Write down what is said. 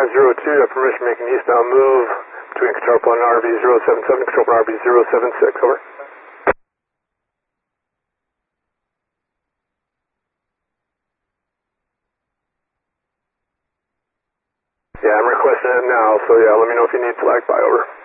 502, have permission to make an eastbound move between control point and RV 077, control point RV 076, over. Yeah, I'm requesting it now, so yeah, let me know if you need flag by, over.